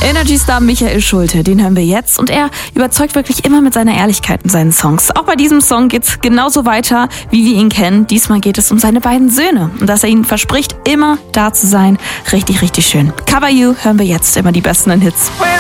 Energy-Star Michael Schulte, den hören wir jetzt und er überzeugt wirklich immer mit seiner Ehrlichkeit in seinen Songs. Auch bei diesem Song geht's genauso weiter, wie wir ihn kennen. Diesmal geht es um seine beiden Söhne und dass er ihnen verspricht, immer da zu sein. Richtig, richtig schön. Cover You hören wir jetzt, immer die besten Hits.